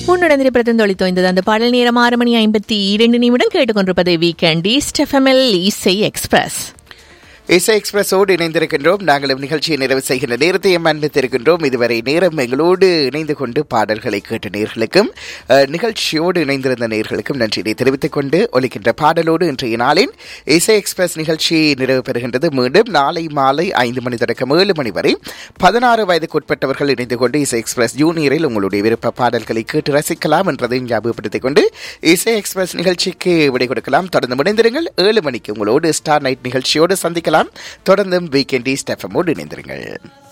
முன்னுடந்திரி பிரதந்தொழி தோய்ந்தது அந்த பாடல் நேரம் 6:52 கேட்டுக்கொண்டிருப்பது வீக்கெண்ட் ஈஸ்ட் எஃப்எம்எல் இசை எக்ஸ்பிரஸ். இசை எக்ஸ்பிரஸோடு இணைந்திருக்கின்றோம். நாங்களும் நிகழ்ச்சியை நிறைவு செய்கின்ற நேரத்தை அனுமதித்திருக்கின்றோம். இதுவரை நேரம் எங்களோடு இணைந்து கொண்டு பாடல்களை கேட்ட நேர்களுக்கும் நிகழ்ச்சியோடு இணைந்திருந்த நேர்களுக்கும் நன்றியை தெரிவித்துக் கொண்டு ஒலிக்கின்ற பாடலோடு இன்றைய நாளின் இசை எக்ஸ்பிரஸ் நிகழ்ச்சி நிறைவு பெறுகின்றது. மீண்டும் நாளை மாலை 5 மணி தொடக்கம் 7 மணி வரை 16 வயதுக்குட்பட்டவர்கள் இணைந்து கொண்டு இசை எக்ஸ்பிரஸ் ஜூனியரில் உங்களுடைய விருப்ப பாடல்களை கேட்டு ரசிக்கலாம் என்றதை ஞாபகப்படுத்திக் கொண்டு இசை எக்ஸ்பிரஸ் நிகழ்ச்சிக்கு விடை கொடுக்கலாம். தொடர்ந்து முனைந்திருங்கள். 7 மணிக்கு உங்களோடு ஸ்டார் நைட் நிகழ்ச்சியோடு சந்திக்கலாம். தொடர்ந்தும் வீக்கெண்ட் ஈஸ்ட் எஃப்எம்மோடு இணைந்திருங்கள்.